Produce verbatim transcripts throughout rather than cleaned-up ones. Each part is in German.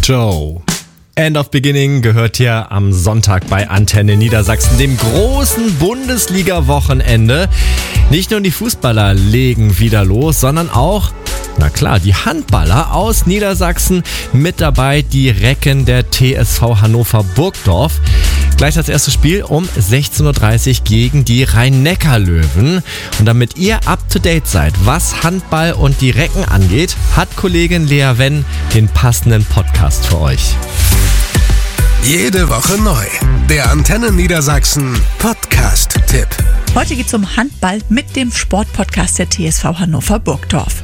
Joe. End of Beginning gehört hier am Sonntag bei Antenne Niedersachsen, dem großen Bundesliga-Wochenende. Nicht nur die Fußballer legen wieder los, sondern auch, na klar, die Handballer aus Niedersachsen mit dabei, die Recken der T S V Hannover Burgdorf. Gleich das erste Spiel um sechzehn Uhr dreißig gegen die Rhein-Neckar-Löwen. Und damit ihr up to date seid, was Handball und die Recken angeht, hat Kollegin Lea Wenn den passenden Podcast für euch. Jede Woche neu. Der Antenne Niedersachsen Podcast-Tipp. Heute geht es um Handball mit dem Sportpodcast der T S V Hannover Burgdorf.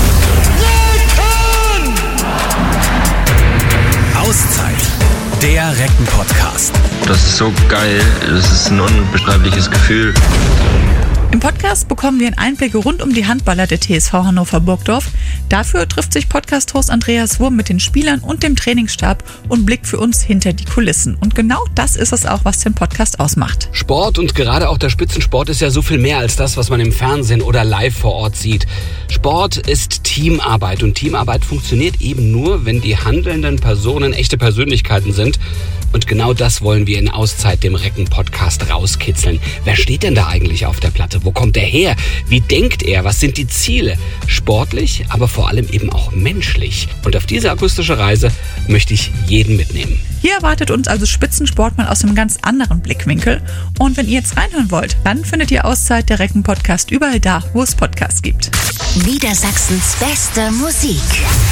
Auszeit. Der Recken-Podcast. Das ist so geil. Das ist ein unbeschreibliches Gefühl. Im Podcast bekommen wir einen Einblick rund um die Handballer der T S V Hannover Burgdorf. Dafür trifft sich Podcast-Host Andreas Wurm mit den Spielern und dem Trainingsstab und blickt für uns hinter die Kulissen. Und genau das ist es auch, was den Podcast ausmacht. Sport und gerade auch der Spitzensport ist ja so viel mehr als das, was man im Fernsehen oder live vor Ort sieht. Sport ist Teamarbeit und Teamarbeit funktioniert eben nur, wenn die handelnden Personen echte Persönlichkeiten sind. Und genau das wollen wir in Auszeit, dem Recken-Podcast, rauskitzeln. Wer steht denn da eigentlich auf der Platte? Wo kommt er her? Wie denkt er? Was sind die Ziele? Sportlich, aber vor allem eben auch menschlich. Und auf diese akustische Reise möchte ich jeden mitnehmen. Hier erwartet uns also Spitzensport mal aus einem ganz anderen Blickwinkel. Und wenn ihr jetzt reinhören wollt, dann findet ihr Auszeit, der Recken-Podcast, überall da, wo es Podcasts gibt. Niedersachsens beste Musik.